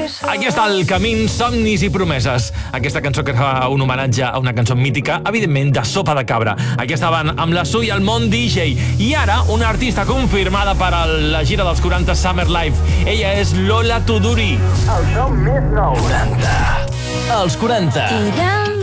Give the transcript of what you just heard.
Aquí està el Camins, somnis i promeses. Aquesta cançó que fa un homenatge a una cançó mítica, evidentment, de Sopa de Cabra. Aquí estaven amb la Su i el Món DJ. I ara, una artista confirmada per a la gira dels 40 Summer Live. Ella és Lola Tuduri. El som més nou. 40. Els 40. Eren